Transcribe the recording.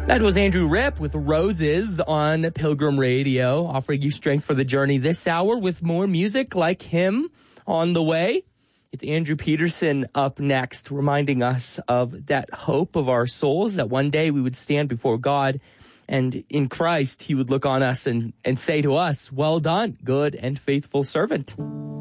That was Andrew Ripp with Roses on Pilgrim Radio, offering you strength for the journey this hour with more music like him on the way. It's Andrew Peterson up next, reminding us of that hope of our souls, that one day we would stand before God, and in Christ, he would look on us and say to us, "Well done, good and faithful servant."